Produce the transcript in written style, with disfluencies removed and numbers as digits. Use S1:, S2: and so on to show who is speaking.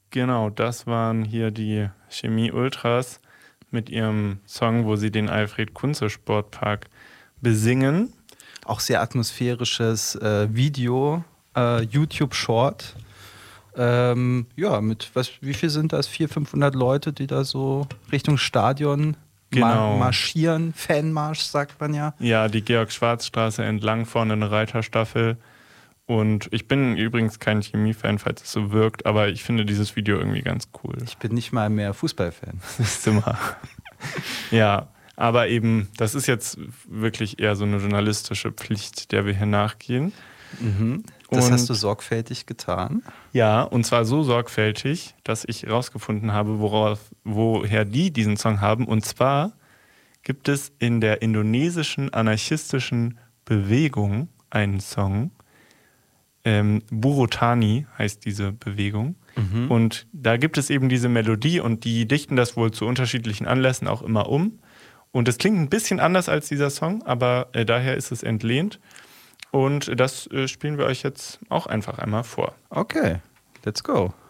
S1: Genau, das waren hier die Chemie Ultras mit ihrem Song, wo sie den Alfred-Kunze-Sportpark besingen.
S2: Auch sehr atmosphärisches Video, YouTube-Short. Wie viel sind das? 400, 500 Leute, die da so Richtung Stadion marschieren. Fanmarsch, sagt man ja.
S1: Ja, die Georg-Schwarz-Straße entlang, vorne eine Reiterstaffel. Und ich bin übrigens kein Chemie-Fan, falls es so wirkt, aber ich finde dieses Video irgendwie ganz cool.
S2: Ich bin nicht mal mehr Fußballfan.
S1: Siehst du mal. Ja, aber eben, das ist jetzt wirklich eher so eine journalistische Pflicht, der wir hier nachgehen.
S2: Mhm. Das hast du sorgfältig getan?
S1: Ja, und zwar so sorgfältig, dass ich rausgefunden habe, woher die diesen Song haben. Und zwar gibt es in der indonesischen anarchistischen Bewegung einen Song. Buruh Tani heißt diese Bewegung. Mhm. Und da gibt es eben diese Melodie und die dichten das wohl zu unterschiedlichen Anlässen auch immer um. Und es klingt ein bisschen anders als dieser Song, aber daher ist es entlehnt. Und das spielen wir euch jetzt auch einfach einmal vor.
S2: Okay, let's go.